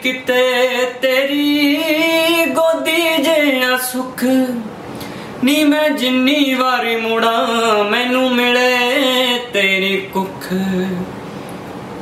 किते तेरी गोदी जिहा सुख नी मैं जिन्नी वारी मुड़ा मैनू मिले तेरी कुख।